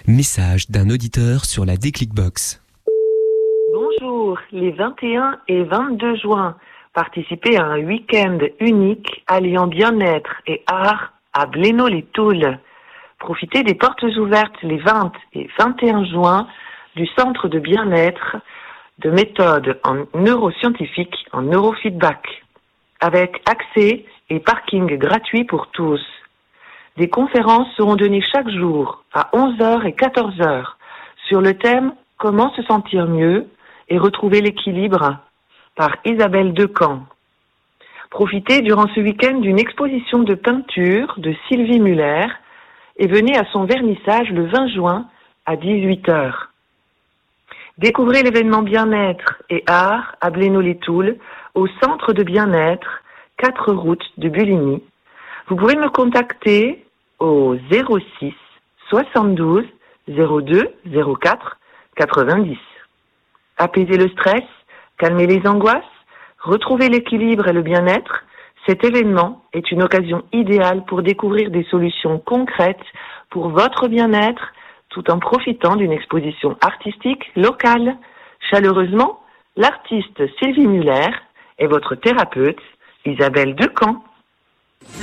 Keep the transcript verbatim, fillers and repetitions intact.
Message d'un auditeur sur la Déclic Box. Bonjour, les vingt et un et vingt-deux juin, participez à un week-end unique alliant bien-être et art à Blénod-les-Toules. Profitez des portes ouvertes les vingt et vingt et un juin du centre de bien-être de méthode en neuroscientifique en neurofeedback, avec accès et parking gratuit pour tous. Des conférences seront données chaque jour à onze heures et quatorze heures sur le thème « Comment se sentir mieux et retrouver l'équilibre » par Isabelle Decamp. Profitez durant ce week-end d'une exposition de peinture de Sylvie Muller et venez à son vernissage le vingt juin à dix-huit heures. Découvrez l'événement bien-être et art à Blénod-les-Toules au centre de bien-être, quatre routes de Buligny. Vous pouvez me contacter au zéro six soixante-douze zéro deux zéro quatre quatre-vingt-dix. Apaiser le stress, calmer les angoisses, retrouver l'équilibre et le bien-être, cet événement est une occasion idéale pour découvrir des solutions concrètes pour votre bien-être tout en profitant d'une exposition artistique locale. Chaleureusement, l'artiste Sylvie Muller et votre thérapeute Isabelle Decamp.